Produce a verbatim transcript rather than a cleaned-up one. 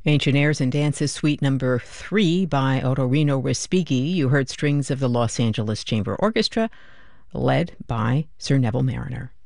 Ancient Airs and Dances, Suite Number Three by Otorino Respighi. You heard strings of the Los Angeles Chamber Orchestra, led by Sir Neville Marriner.